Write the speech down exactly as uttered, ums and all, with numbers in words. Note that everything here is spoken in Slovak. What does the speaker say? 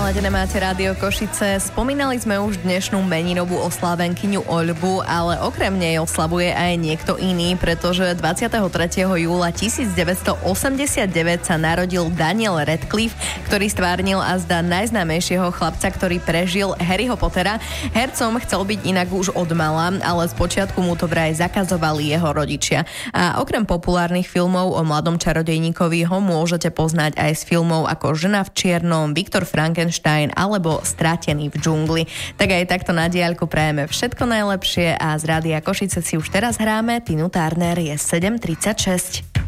naladené máte Rádio Košice. Spomínali sme už dnešnú meninovú oslávenkyňu Oľbu, ale okrem nej oslavuje aj niekto iný, pretože dvadsiateho tretieho júla tisícdeväťstoosemdesiatdeväť sa narodil Daniel Radcliffe, ktorý stvárnil azda najznámejšieho chlapca, ktorý prežil Harryho Pottera. Hercom chcel byť inak už od mala, ale spočiatku mu to vraj zakazovali jeho rodičia. A okrem populárnych filmov o mladom čarodejníkovi ho môžete poznať aj z filmov ako Žena v čiernom, Viktor Frankenstein alebo Stratený v džungli. Tak aj takto na diaľku prajeme všetko najlepšie a z Rádia Košice si už teraz hráme Tinu Turner je sedem tridsaťšesť.